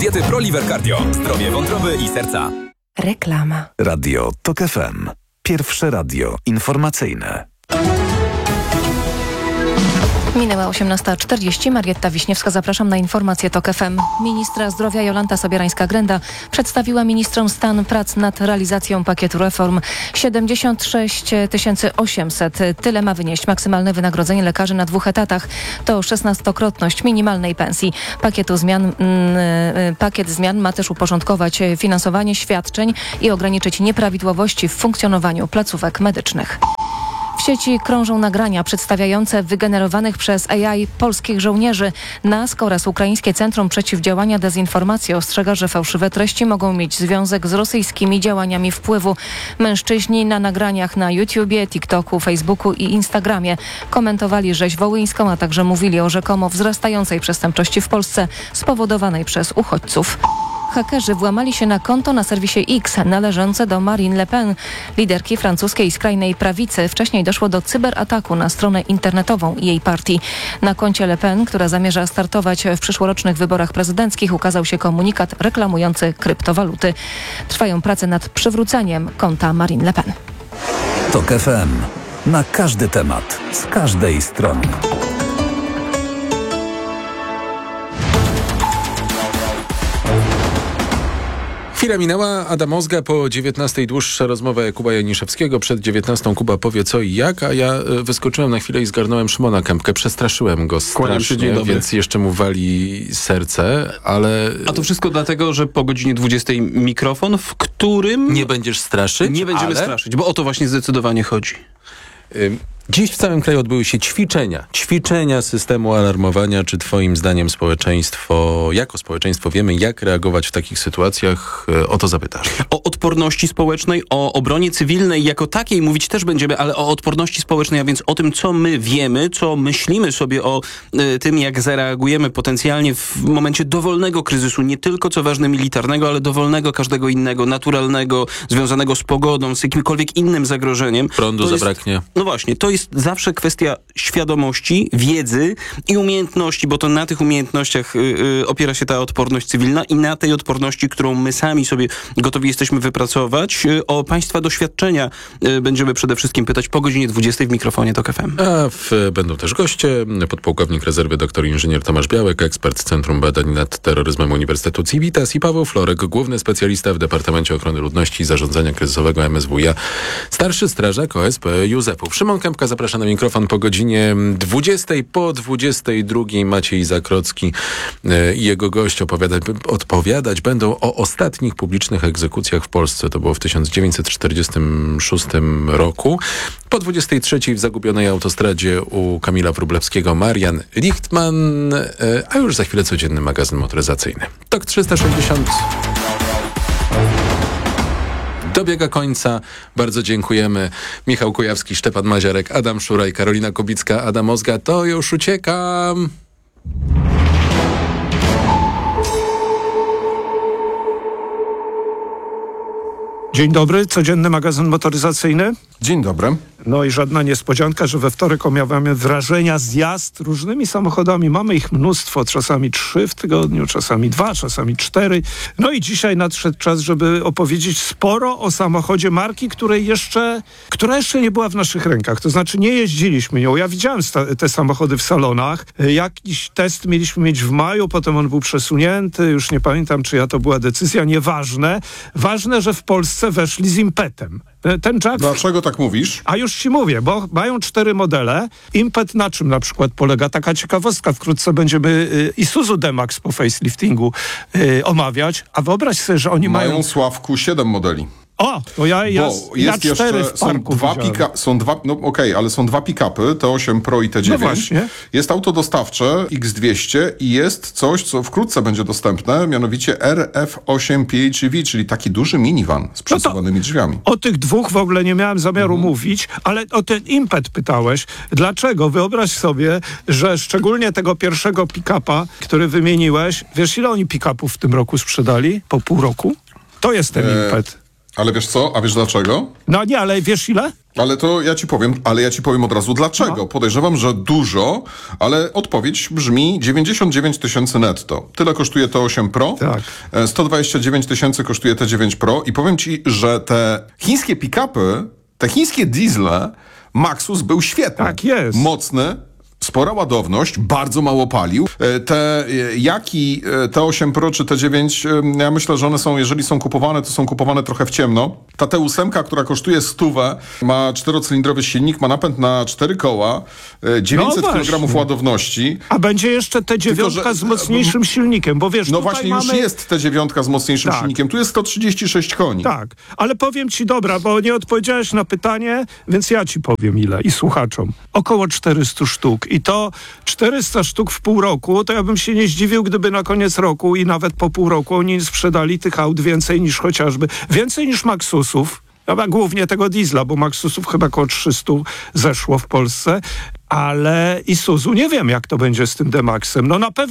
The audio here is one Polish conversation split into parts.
Diety ProLiver Cardio. Zdrowie wątroby i serca. Reklama. Radio TOK FM. Pierwsze radio informacyjne. Minęła 18:40. Marietta Wiśniewska, zapraszam na informację TOK FM. Ministra zdrowia Jolanta Sobierańska-Grenda przedstawiła ministrom stan prac nad realizacją pakietu reform. 76 800. Tyle ma wynieść maksymalne wynagrodzenie lekarzy na 2 etatach. To 16-krotność minimalnej pensji. Pakiet zmian ma też uporządkować finansowanie świadczeń i ograniczyć nieprawidłowości w funkcjonowaniu placówek medycznych. W sieci krążą nagrania przedstawiające wygenerowanych przez AI polskich żołnierzy. NASK oraz Ukraińskie Centrum Przeciwdziałania Dezinformacji ostrzega, że fałszywe treści mogą mieć związek z rosyjskimi działaniami wpływu. Mężczyźni na nagraniach na YouTubie, TikToku, Facebooku i Instagramie komentowali rzeź wołyńską, a także mówili o rzekomo wzrastającej przestępczości w Polsce spowodowanej przez uchodźców. Hakerzy włamali się na konto na serwisie X należące do Marine Le Pen, liderki francuskiej skrajnej prawicy. Wcześniej doszło do cyberataku na stronę internetową jej partii. Na koncie Le Pen, która zamierza startować w przyszłorocznych wyborach prezydenckich, ukazał się komunikat reklamujący kryptowaluty. Trwają prace nad przywróceniem konta Marine Le Pen. TOK FM. Na każdy temat, z każdej strony. Chwila minęła, Adam Ozga, po 19:00 dłuższa rozmowa Jakuba Janiszewskiego, przed 19:00 Kuba powie co i jak, a ja wyskoczyłem na chwilę i zgarnąłem Szymona Kępkę, przestraszyłem go strasznie, więc jeszcze mu wali serce, ale... A to wszystko dlatego, że po godzinie 20:00 mikrofon, w którym... Nie będziesz straszyć, Nie będziemy straszyć, bo o to właśnie zdecydowanie chodzi. Dziś w całym kraju odbyły się ćwiczenia systemu alarmowania. Czy twoim zdaniem jako społeczeństwo wiemy, jak reagować w takich sytuacjach? O to zapytasz. O odporności społecznej, o obronie cywilnej jako takiej mówić też będziemy, ale o odporności społecznej, a więc o tym, co my wiemy, co myślimy sobie o tym, jak zareagujemy potencjalnie w momencie dowolnego kryzysu, nie tylko, co ważne, militarnego, ale dowolnego, każdego innego, naturalnego, związanego z pogodą, z jakimkolwiek innym zagrożeniem. Prądu zabraknie. No właśnie, to jest zawsze kwestia świadomości, wiedzy i umiejętności, bo to na tych umiejętnościach opiera się ta odporność cywilna i na tej odporności, którą my sami sobie gotowi jesteśmy wypracować. O państwa doświadczenia będziemy przede wszystkim pytać po godzinie 20:00 w mikrofonie TOK FM. Będą też goście, podpułkownik rezerwy dr inżynier Tomasz Białek, ekspert Centrum Badań nad Terroryzmem Uniwersytetu Civitas i Paweł Florek, główny specjalista w Departamencie Ochrony Ludności i Zarządzania Kryzysowego MSWiA, starszy strażak OSP Józefów. Szymon Kępka zaprasza na mikrofon po godzinie 20:00. Po 22:00 Maciej Zakrocki i jego gość odpowiadać będą o ostatnich publicznych egzekucjach w Polsce. To było w 1946 roku. Po 23:00 w Zagubionej Autostradzie u Kamila Wróblewskiego Marian Lichtman, a już za chwilę codzienny magazyn motoryzacyjny. TOK 360 dobiega końca. Bardzo dziękujemy. Michał Kujawski, Szczepan Maziarek, Adam Szuraj, Karolina Kubicka, Adam Ozga. To już uciekam. Dzień dobry, codzienny magazyn motoryzacyjny. Dzień dobry. No i żadna niespodzianka, że we wtorek omawiamy wrażenia z jazd różnymi samochodami. Mamy ich mnóstwo, czasami 3 w tygodniu, czasami 2, czasami 4. No i dzisiaj nadszedł czas, żeby opowiedzieć sporo o samochodzie marki, która jeszcze nie była w naszych rękach. To znaczy nie jeździliśmy nią. Ja widziałem te samochody w salonach. Jakiś test mieliśmy mieć w maju, potem on był przesunięty. Już nie pamiętam, czyja to była decyzja. Nieważne. Ważne, że w Polsce weszli z impetem. Ten Jack... Dlaczego tak mówisz? A już ci mówię, bo mają 4 modele. Impet na czym na przykład polega? Taka ciekawostka. Wkrótce będziemy Isuzu D-Max po faceliftingu omawiać. A wyobraź sobie, że oni mają... Sławku, 7 modeli. O, to ja 4 w parku ale są 2 pick-upy, T8 Pro i T9. No właśnie. Jest auto dostawcze X200 i jest coś, co wkrótce będzie dostępne, mianowicie RF8 PHEV, czyli taki duży minivan z przesuwanymi drzwiami. O tych 2 w ogóle nie miałem zamiaru mówić, ale o ten impet pytałeś. Dlaczego? Wyobraź sobie, że szczególnie tego pierwszego pick-upa, który wymieniłeś, wiesz ile oni pick-upów w tym roku sprzedali? Po pół roku? To jest ten impet. Ale wiesz co? A wiesz dlaczego? No nie, ale wiesz ile? Ale ja ci powiem od razu dlaczego. No. Podejrzewam, że dużo, ale odpowiedź brzmi 99 000 netto. Tyle kosztuje T8 Pro. Tak. 129 000 kosztuje T9 Pro i powiem ci, że te chińskie pick-upy, te chińskie diesle, Maxus był świetny. Tak jest. Mocny. Spora ładowność, bardzo mało palił. T8 Pro czy T9, ja myślę, że one są, jeżeli są kupowane, to są kupowane trochę w ciemno. Ta T8, która kosztuje 100, ma 4-cylindrowy silnik, ma napęd na 4 koła, 900 kg ładowności. A będzie jeszcze T9 z mocniejszym silnikiem, bo wiesz, no tutaj właśnie mamy... już jest T9 z mocniejszym silnikiem. Tu jest 136 koni. Tak, ale powiem ci, dobra, bo nie odpowiedziałeś na pytanie, więc ja ci powiem ile i słuchaczom. Około 400 sztuk. I to 400 sztuk w pół roku, to ja bym się nie zdziwił, gdyby na koniec roku i nawet po pół roku oni sprzedali tych aut więcej niż Maxusów, a głównie tego diesla, bo Maxusów chyba około 300 zeszło w Polsce. Ale Isuzu nie wiem, jak to będzie z tym D-Maxem. No na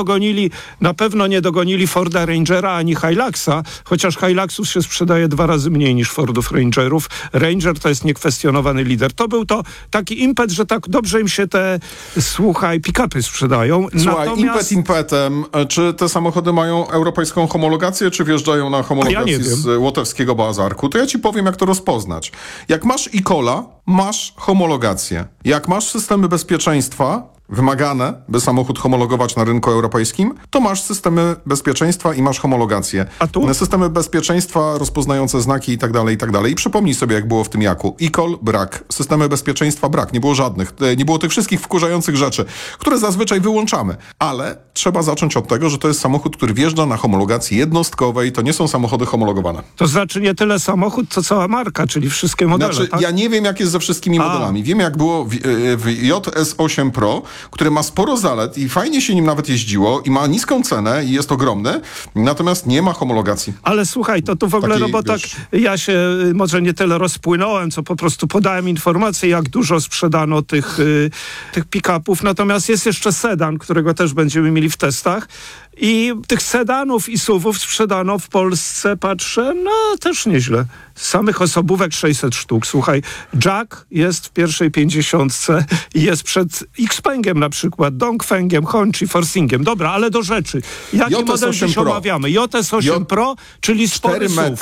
pewno nie dogonili Forda Rangera ani Hiluxa, chociaż Hiluxów się sprzedaje 2 razy mniej niż Fordów Rangerów. Ranger to jest niekwestionowany lider. To był to taki impet, że tak dobrze im się te, pick-upy sprzedają. Słuchaj, impetem, czy te samochody mają europejską homologację, czy wjeżdżają na homologacji z łotewskiego bazarku? To ja ci powiem, jak to rozpoznać. Jak masz e-cola, masz homologację. Jak masz systemy bezpieczeństwa wymagane, by samochód homologować na rynku europejskim, to masz systemy bezpieczeństwa i masz homologację. A tu? Systemy bezpieczeństwa, rozpoznające znaki i tak dalej, i tak dalej. I przypomnij sobie, jak było w tym jaku. E-call brak, systemy bezpieczeństwa brak, nie było żadnych. Nie było tych wszystkich wkurzających rzeczy, które zazwyczaj wyłączamy. Ale trzeba zacząć od tego, że to jest samochód, który wjeżdża na homologacji jednostkowej, to nie są samochody homologowane. To znaczy nie tyle samochód, co cała marka, czyli wszystkie modele, tak? Ja nie wiem, jak jest ze wszystkimi modelami. Wiem, jak było w JS8 Pro, który ma sporo zalet i fajnie się nim nawet jeździło i ma niską cenę i jest ogromny, natomiast nie ma homologacji. Ale słuchaj, to w ogóle, tak ja się może nie tyle rozpłynąłem, co po prostu podałem informację, jak dużo sprzedano tych pick-upów, natomiast jest jeszcze sedan, którego też będziemy mieli w testach. I tych sedanów i SUV-ów sprzedano w Polsce, patrzę, no też nieźle. Samych osobówek 600 sztuk. Słuchaj, Jack jest w pierwszej 50 i jest przed Xpengiem na przykład, Dongfengiem, Hongqi, Forsingiem. Dobra, ale do rzeczy. Jaki model dziś omawiamy? JS8 Pro, czyli spory SUV.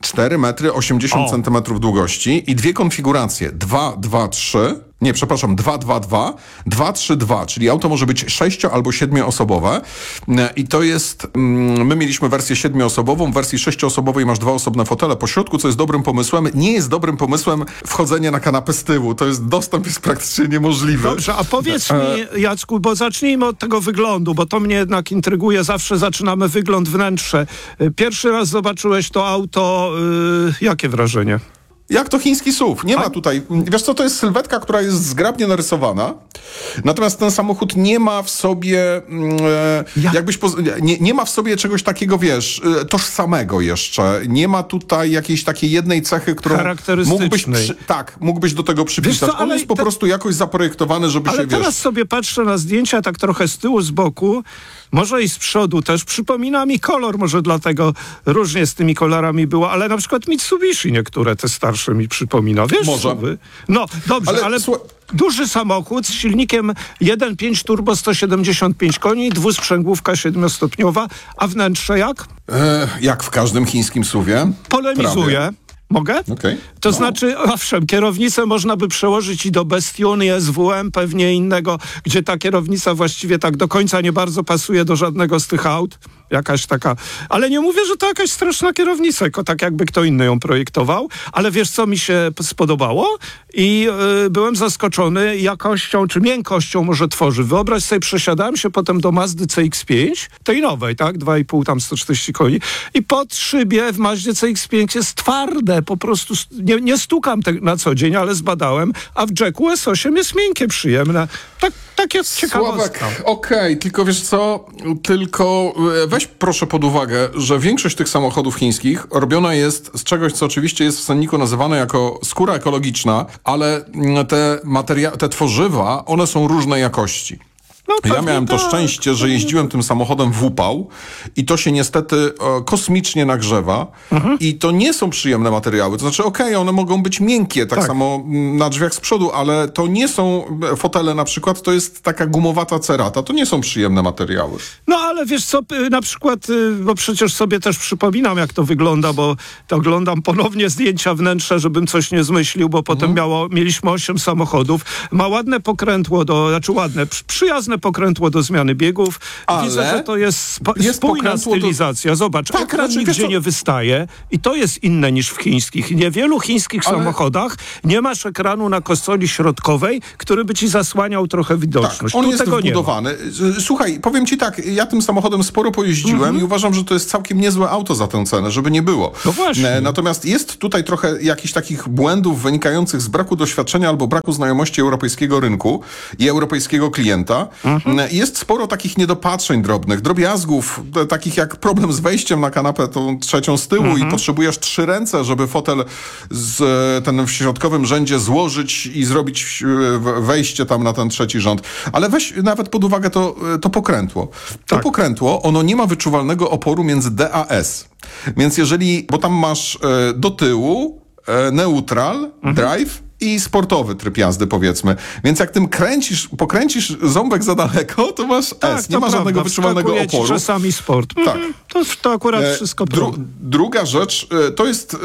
4 metry 80 centymetrów długości i 2 konfiguracje. 2-2-3. Nie, przepraszam, 2-2-2, 2-3-2, czyli auto może być 6- albo 7-osobowe i to jest, my mieliśmy wersję 7-osobową, w wersji 6-osobowej masz 2 osobne fotele po środku, co jest dobrym pomysłem. Nie jest dobrym pomysłem wchodzenie na kanapę z tyłu, dostęp jest praktycznie niemożliwy. Dobrze, a powiedz mi, Jacku, bo zacznijmy od tego wyglądu, bo to mnie jednak intryguje, zawsze zaczynamy wygląd, wnętrze. Pierwszy raz zobaczyłeś to auto, jakie wrażenie? Jak to chiński SUV? Nie ma tutaj... Wiesz co, to jest sylwetka, która jest zgrabnie narysowana, natomiast ten samochód nie ma w sobie... nie ma w sobie czegoś takiego, wiesz, tożsamego jeszcze. Nie ma tutaj jakiejś takiej jednej cechy, którą mógłbyś do tego przypisać. On jest po prostu jakoś zaprojektowany, żeby się, teraz sobie patrzę na zdjęcia tak trochę z tyłu, z boku, może i z przodu też. Przypomina mi kolor, może dlatego różnie z tymi kolorami było, ale na przykład Mitsubishi niektóre te starsze mi przypomina. Wiesz, może. No, dobrze, ale duży samochód z silnikiem 1.5 turbo 175 koni, dwusprzęgłówka 7-stopniowa, a wnętrze jak? Jak w każdym chińskim SUV-ie. Polemizuję. Prawie. Mogę? Okay. To znaczy, owszem, kierownicę można by przełożyć i do Bastiony, SWM, pewnie innego, gdzie ta kierownica właściwie tak do końca nie bardzo pasuje do żadnego z tych aut. Jakaś taka... Ale nie mówię, że to jakaś straszna kierownica, tylko tak jakby kto inny ją projektował. Ale wiesz, co mi się spodobało? I byłem zaskoczony jakością, czy miękkością może tworzyw. Wyobraź sobie, przesiadałem się potem do Mazdy CX-5, tej nowej, tak? 2,5, tam 140 koni. I pod szybie w Mazdzie CX-5 jest twarde, po prostu nie stukam na co dzień, ale zbadałem, a w Jacku S8 jest miękkie, przyjemne. Tak jest ciekawostka. Sławek, okej, tylko wiesz co, weź proszę pod uwagę, że większość tych samochodów chińskich robiona jest z czegoś, co oczywiście jest w cenniku nazywane jako skóra ekologiczna, ale te tworzywa, one są różnej jakości. Ja miałem to szczęście, że jeździłem tym samochodem w upał i to się niestety kosmicznie nagrzewa i to nie są przyjemne materiały. To znaczy, one mogą być miękkie, tak samo na drzwiach z przodu, ale to nie są fotele na przykład, to jest taka gumowata cerata. To nie są przyjemne materiały. No ale wiesz co, na przykład, bo przecież sobie też przypominam, jak to wygląda, bo to oglądam ponownie zdjęcia wnętrza, żebym coś nie zmyślił, bo potem mieliśmy 8 samochodów. Ma ładne pokrętło przyjazne pokrętło do zmiany biegów. Ale widzę, że to jest spójna stylizacja. Zobacz, ekran nigdzie nie wystaje i to jest inne niż w chińskich. Niewielu chińskich samochodach nie masz ekranu na konsoli środkowej, który by ci zasłaniał trochę widoczność. On jest wbudowany. Słuchaj, powiem ci tak, ja tym samochodem sporo pojeździłem i uważam, że to jest całkiem niezłe auto za tę cenę, żeby nie było. No właśnie. Natomiast jest tutaj trochę jakichś takich błędów wynikających z braku doświadczenia albo braku znajomości europejskiego rynku i europejskiego klienta. Jest sporo takich niedopatrzeń drobnych, drobiazgów, takich jak problem z wejściem na kanapę tą trzecią z tyłu i potrzebujesz 3 ręce, żeby fotel ten w środkowym rzędzie złożyć i zrobić wejście tam na ten trzeci rząd. Ale weź nawet pod uwagę to pokrętło. To pokrętło, ono nie ma wyczuwalnego oporu między D a S. Więc bo tam masz do tyłu neutral, drive i sportowy tryb jazdy, powiedzmy. Więc jak tym pokręcisz ząbek za daleko, to masz S. Nie ma żadnego wyczuwalnego oporu. Czasami sport. Tak. To akurat wszystko druga rzecz, to jest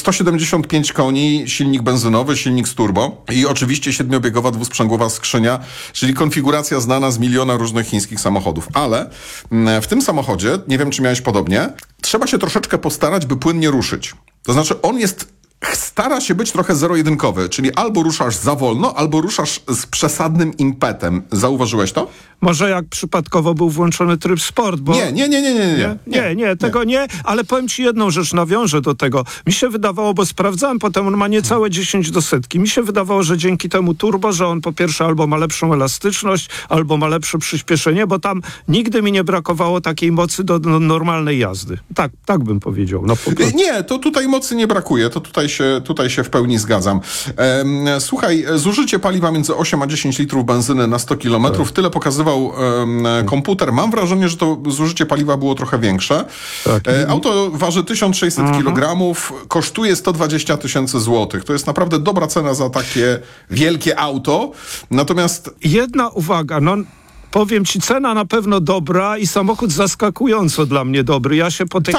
175 koni, silnik benzynowy, silnik z turbo i oczywiście 7-biegowa dwusprzęgłowa skrzynia, czyli konfiguracja znana z miliona różnych chińskich samochodów. Ale w tym samochodzie, nie wiem, czy miałeś podobnie, trzeba się troszeczkę postarać, by płynnie ruszyć. To znaczy, stara się być trochę zero-jedynkowy, czyli albo ruszasz za wolno, albo ruszasz z przesadnym impetem. Zauważyłeś to? Może jak przypadkowo był włączony tryb sport, bo... Nie, tego nie, ale powiem ci jedną rzecz, nawiążę do tego. Mi się wydawało, bo sprawdzałem potem, on ma niecałe 10 do setki. Mi się wydawało, że dzięki temu turbo, że on po pierwsze albo ma lepszą elastyczność, albo ma lepsze przyspieszenie, bo tam nigdy mi nie brakowało takiej mocy do normalnej jazdy. Tak bym powiedział. No, nie, to tutaj mocy nie brakuje, to tutaj się w pełni zgadzam. Słuchaj, zużycie paliwa między 8 a 10 litrów benzyny na 100 kilometrów, tyle pokazywał komputer. Mam wrażenie, że to zużycie paliwa było trochę większe. Auto waży 1600 kg, kosztuje 120 000 złotych. To jest naprawdę dobra cena za takie wielkie auto. Natomiast... Jedna uwaga, powiem ci, cena na pewno dobra i samochód zaskakująco dla mnie dobry. Ja się po tej...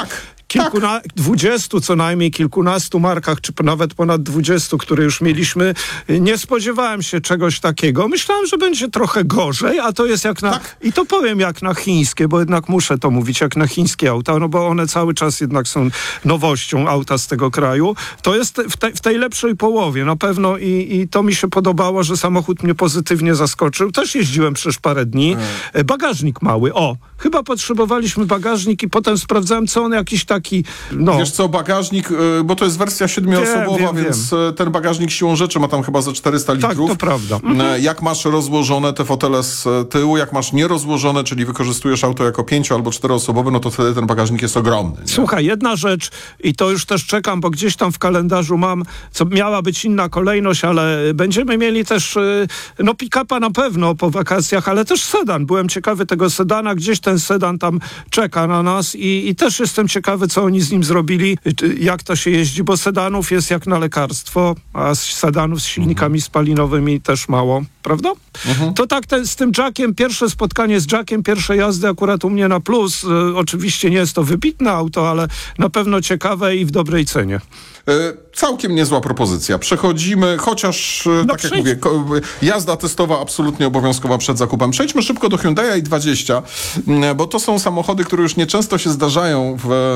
20 co najmniej, kilkunastu markach, czy nawet ponad 20, które już mieliśmy, nie spodziewałem się czegoś takiego. Myślałem, że będzie trochę gorzej, a to jest jak na... I to powiem jak na chińskie, bo jednak muszę to mówić, jak na chińskie auta, bo one cały czas jednak są nowością, auta z tego kraju. To jest w tej lepszej połowie na pewno i to mi się podobało, że samochód mnie pozytywnie zaskoczył. Też jeździłem przez parę dni. Bagażnik mały, chyba potrzebowaliśmy bagażnik i potem sprawdzałem, co on jakiś taki... Wiesz co, bagażnik, bo to jest wersja 7-osobowa, więc ten bagażnik siłą rzeczy ma tam chyba ze 400 litrów. Tak, to prawda. Jak masz rozłożone te fotele z tyłu, jak masz nierozłożone, czyli wykorzystujesz auto jako 5- albo 4-osobowe, no to wtedy ten bagażnik jest ogromny. Nie? Słuchaj, jedna rzecz i to już też czekam, bo gdzieś tam w kalendarzu mam, co miała być inna kolejność, ale będziemy mieli też pick-upa na pewno po wakacjach, ale też sedan. Byłem ciekawy tego sedana, gdzieś ten sedan tam czeka na nas i też jestem ciekawy, co oni z nim zrobili, jak to się jeździ, bo sedanów jest jak na lekarstwo, a sedanów z silnikami spalinowymi też mało, prawda? To tak z tym Jackiem, pierwsze spotkanie z Jackiem, pierwsze jazdy akurat u mnie na plus. Oczywiście nie jest to wybitne auto, ale na pewno ciekawe i w dobrej cenie. Całkiem niezła propozycja. Przechodzimy, chociaż jak mówię, jazda testowa absolutnie obowiązkowa przed zakupem. Przejdźmy szybko do Hyundai i20, bo to są samochody, które już nieczęsto się zdarzają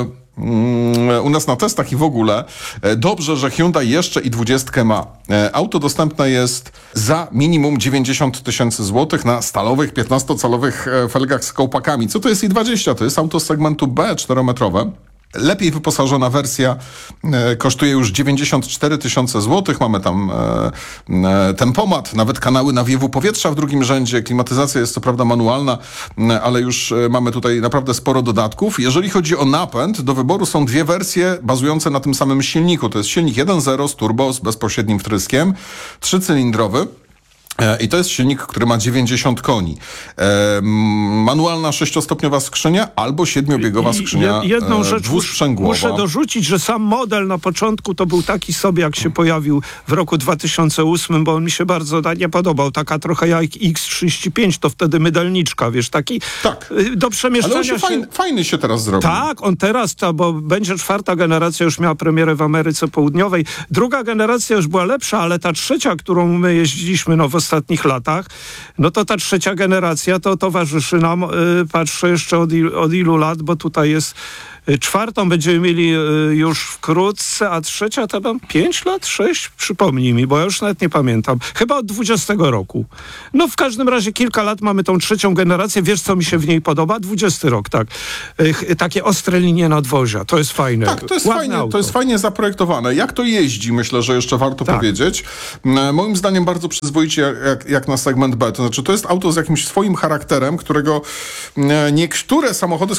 u nas na testach i w ogóle. Dobrze, że Hyundai jeszcze i20 ma. Auto dostępne jest za minimum 90 000 złotych na stalowych 15-calowych felgach z kołpakami. Co to jest i20? To jest auto z segmentu B, 4-metrowe. Lepiej wyposażona wersja kosztuje już 94 000 złotych. Mamy tam tempomat, nawet kanały nawiewu powietrza w drugim rzędzie. Klimatyzacja jest co prawda manualna, ale już mamy tutaj naprawdę sporo dodatków. Jeżeli chodzi o napęd, do wyboru są 2 wersje bazujące na tym samym silniku. To jest silnik 1.0 z turbo z bezpośrednim wtryskiem, 3-cylindrowy. I to jest silnik, który ma 90 koni. Manualna 6-stopniowa skrzynia albo 7-biegowa skrzynia jedną rzecz dwusprzęgłowa. muszę dorzucić, że sam model na początku to był taki sobie, jak się pojawił w roku 2008, bo on mi się bardzo nie podobał. Taka trochę jak X35, to wtedy mydelniczka, wiesz, taki Tak. do przemieszczania Ale on się fajny się teraz zrobił. Tak, on teraz, bo będzie 4. generacja, już miała premierę w Ameryce Południowej. 2. generacja już była lepsza, ale ta 3., którą my jeździliśmy w ostatnich latach, no to ta 3. generacja to towarzyszy nam, patrzę jeszcze od ilu lat, bo tutaj jest 4. będziemy mieli już wkrótce, a 3. to mam 5 lat, 6? Przypomnij mi, bo ja już nawet nie pamiętam. Chyba od 20 roku. No w każdym razie kilka lat mamy tą 3. generację. Wiesz, co mi się w niej podoba? 20 rok, tak. Takie ostre linie nadwozia. To jest fajne. Tak, to jest fajnie zaprojektowane. Jak to jeździ, myślę, że jeszcze warto powiedzieć. Moim zdaniem bardzo przyzwoicie jak na segment B. To znaczy, to jest auto z jakimś swoim charakterem, którego niektóre samochody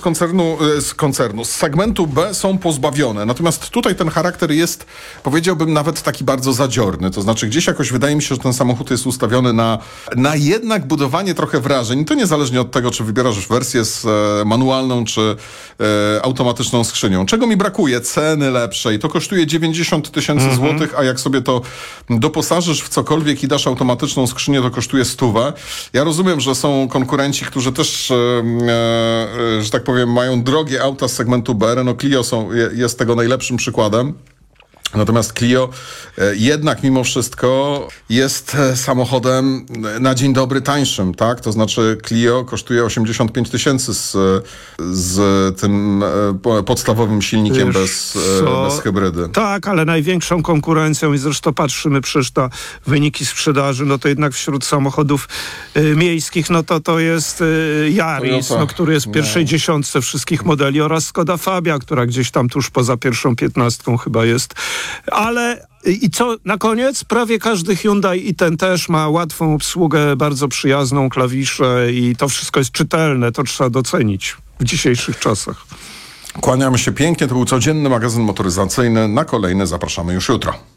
z segmentu B są pozbawione. Natomiast tutaj ten charakter jest, powiedziałbym, nawet taki bardzo zadziorny. To znaczy gdzieś jakoś wydaje mi się, że ten samochód jest ustawiony na jednak budowanie trochę wrażeń. To niezależnie od tego, czy wybierasz wersję z manualną, czy automatyczną skrzynią. Czego mi brakuje? Ceny lepszej. To kosztuje 90 000 złotych, a jak sobie to doposażysz w cokolwiek i dasz automatyczną skrzynię, to kosztuje 100. Ja rozumiem, że są konkurenci, którzy też, że tak powiem, mają drogie auta z segmentu B. Renault Clio jest tego najlepszym przykładem. Natomiast Clio jednak mimo wszystko jest samochodem na dzień dobry tańszym, tak? To znaczy Clio kosztuje 85 000 z tym podstawowym silnikiem bez hybrydy. Tak, ale największą konkurencją i zresztą patrzymy przecież na wyniki sprzedaży, no to jednak wśród samochodów miejskich, no to jest Yaris, który jest w pierwszej dziesiątce wszystkich modeli, oraz Skoda Fabia, która gdzieś tam tuż poza pierwszą 15 chyba jest. Ale i co na koniec? Prawie każdy Hyundai i ten też ma łatwą obsługę, bardzo przyjazną, klawisze i to wszystko jest czytelne. To trzeba docenić w dzisiejszych czasach. Kłaniamy się pięknie. To był codzienny magazyn motoryzacyjny. Na kolejny zapraszamy już jutro.